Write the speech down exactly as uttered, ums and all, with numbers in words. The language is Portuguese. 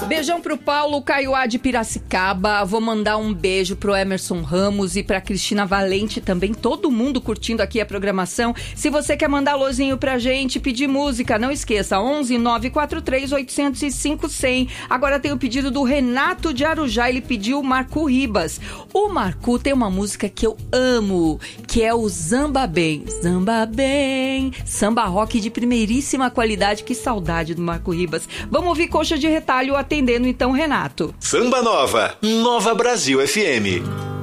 Beijão pro Paulo Caiuá de Piracicaba. Vou mandar um beijo pro Emerson Ramos e pra Cristina Valente também. Todo mundo curtindo aqui a programação. Se você quer mandar alôzinho pra gente, pedir música, não esqueça, onze nove quatro três oito zero cinco zero zero. Agora tem o pedido do Renato de Arujá. Ele pediu o Marco Ribas. O Marco tem uma música que eu amo, que é o Zamba Bem. Zamba Bem. Samba rock de primeiríssima qualidade. Que saudade do Marco Ribas. Vamos ouvir Coxa de Retalho atendendo então Renato. Samba Nova, Nova Brasil F M.